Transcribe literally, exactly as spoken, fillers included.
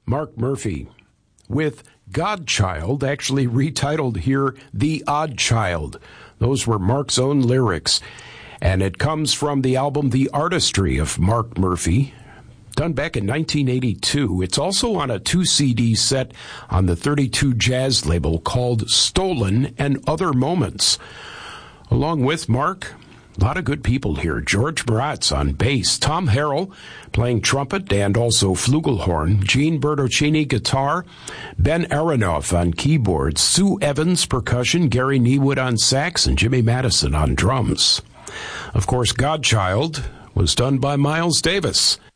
Mark Murphy, with Godchild, actually retitled here The Odd Child. Those were Mark's own lyrics, and it comes from the album The Artistry of Mark Murphy, done back in nineteen eighty-two. It's also on a two C D set on the thirty-two Jazz label called Stolen and Other Moments. Along with Mark, a lot of good people here. George Baratz on bass, Tom Harrell playing trumpet and also flugelhorn, Gene Bertocchini guitar, Ben Aronoff on keyboards, Sue Evans percussion, Gary Niewood on sax, and Jimmy Madison on drums. Of course, Godchild was done by Miles Davis.